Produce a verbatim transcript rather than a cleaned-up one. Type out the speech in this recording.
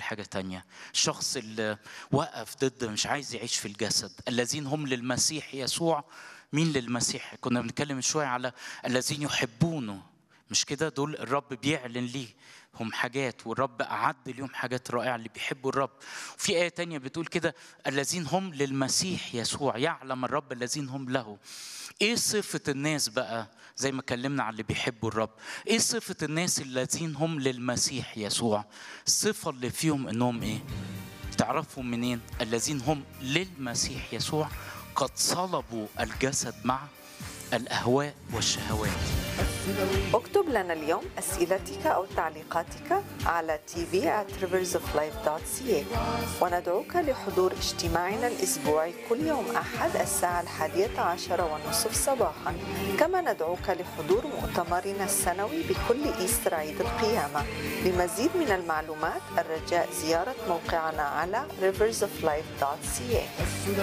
حاجة تانية. الشخص اللي وقف ضد مش عايز يعيش في الجسد، الذين هم للمسيح يسوع. مين للمسيح؟ كنا بنتكلم شوية على الذين يحبونه، مش كده؟ دول الرب بيعلن ليه هم حاجات، والرب أعد ليهم حاجات رائعة اللي بيحبوا الرب. في آية تانية بتقول كده: الذين هم للمسيح يسوع يعلم الرب الذين هم له. ايه صفة الناس بقى؟ زي ما اتكلمنا على اللي بيحبوا الرب، ايه صفة الناس الذين هم للمسيح يسوع؟ الصفة اللي فيهم انهم ايه؟ تعرفهم منين؟ الذين هم للمسيح يسوع قد صلبوا الجسد مع الأهواء والشهوات. اكتب لنا اليوم أسئلتك أو تعليقاتك على تي في آت ريفرز أوف لايف دوت سي إيه، وندعوك لحضور اجتماعنا الأسبوعي كل يوم أحد الساعة الحادية عشر والنصف صباحا. كما ندعوك لحضور مؤتمرنا السنوي بكل إيستر عيد القيامة. لمزيد من المعلومات الرجاء زيارة موقعنا على ريفرز أوف لايف دوت سي إيه.